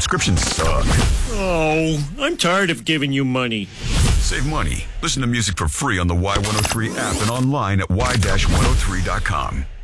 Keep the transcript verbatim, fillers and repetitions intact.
subscriptions suck. Oh, I'm tired of giving you money. Save money. Listen to music for free on the Y one oh three app and online at y dash one oh three dot com.